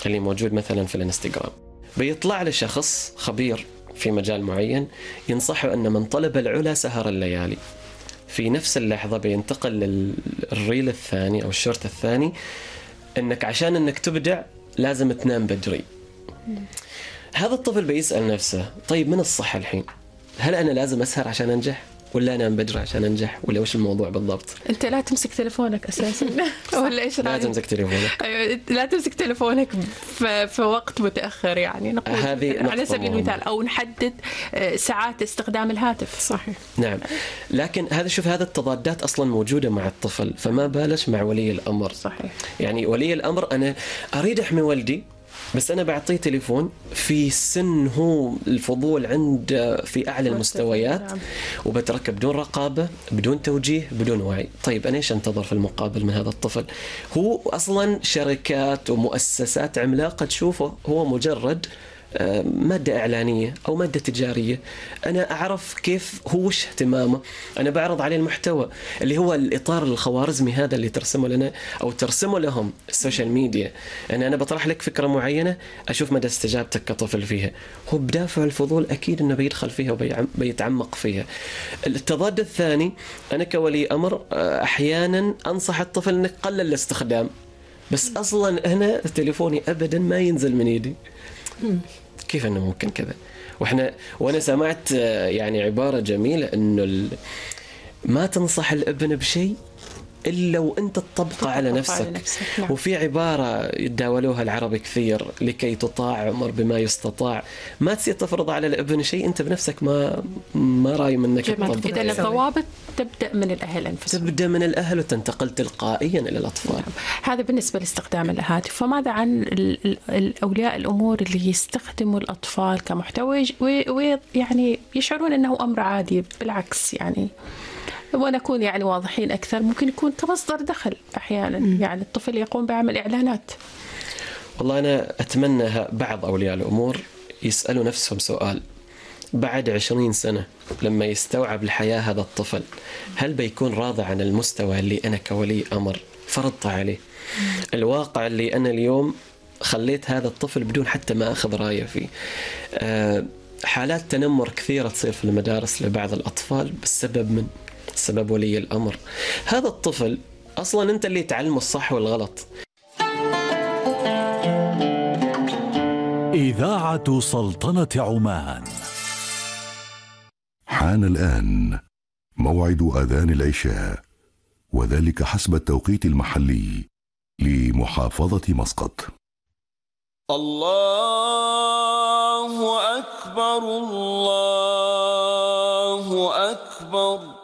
اللي موجود مثلا في الانستغرام، بيطلع له شخص خبير في مجال معين ينصحه أن من طلب العلا سهر الليالي. في نفس اللحظة بينتقل للريل الثاني أو الشورت الثاني أنك عشان أنك تبدع لازم تنام بدري. هذا الطفل بيسأل نفسه طيب من الصح الحين؟ هل أنا لازم أسهر عشان أنجح ولا أنام بدري عشان أنجح ولا وش الموضوع بالضبط؟ أنت لا تمسك تلفونك أساسا ولا إيش لا تمسك تلفونك. لا تمسك تلفونك في وقت متأخر، يعني نقول على سبيل المثال، أو نحدد ساعات استخدام الهاتف. صحيح. نعم، لكن هذا التضادات أصلا موجودة مع الطفل، فما بالش مع ولي الأمر. صحيح. يعني ولي الأمر أنا أريد أحمي ولدي بس أنا بعطيه تليفون في سن هو الفضول عند في أعلى المستويات، وبتركه بدون رقابة بدون توجيه بدون وعي. طيب أنا إيش أنتظر في المقابل من هذا الطفل؟ هو أصلا شركات ومؤسسات عملاقة تشوفه هو مجرد مادة إعلانية أو مادة تجارية. أنا أعرف كيف هو وش اهتمامه، أنا بعرض عليه المحتوى اللي هو الإطار الخوارزمي هذا اللي ترسمه لنا أو ترسمه لهم السوشيال ميديا. أنا بطرح لك فكرة معينة أشوف مدى استجابتك كطفل فيها، هو بدافع الفضول أكيد أنه بيدخل فيها وبيتعمق فيها. التضاد الثاني، أنا كولي أمر أحيانا أنصح الطفل أنك قلل الاستخدام، بس أصلا أنا تليفوني أبدا ما ينزل من يدي. كيف أنه ممكن كذا؟ وأنا سمعت يعني عبارة جميلة أنه ما تنصح الابن بشيء إلا وأنت تطبقه على نفسك. نعم. وفي عبارة يتداولوها العرب كثير، لكي تطاع أمر بما يستطاع. ما تصير تفرض على الابن شيء أنت بنفسك ما راي منك تطبقه. إذا الضوابط تبدأ من الأهل أنفسهم، تبدأ من الأهل وتنتقل تلقائيا إلى الأطفال. نعم. هذا بالنسبة لاستخدام الهاتف. فماذا عن الأولياء الأمور اللي يستخدموا الأطفال كمحتوى ويعني يشعرون أنه أمر عادي؟ بالعكس، يعني ونكون يعني واضحين أكثر، ممكن يكون كمصدر دخل أحيانا. يعني الطفل يقوم بعمل إعلانات. والله أنا أتمنى بعض أولياء الأمور يسألوا نفسهم سؤال: بعد 20 سنة لما يستوعب الحياة هذا الطفل، هل بيكون راضي عن المستوى اللي أنا كولي أمر فرضت عليه؟ الواقع اللي أنا اليوم خليت هذا الطفل بدون حتى ما أخذ رأيه فيه. حالات تنمر كثيرة تصير في المدارس لبعض الأطفال بسبب ولي الأمر. هذا الطفل أصلا أنت اللي تعلمه الصح والغلط. إذاعة سلطنة عمان. حان الآن موعد أذان العشاء، وذلك حسب التوقيت المحلي لمحافظة مسقط. الله أكبر الله أكبر.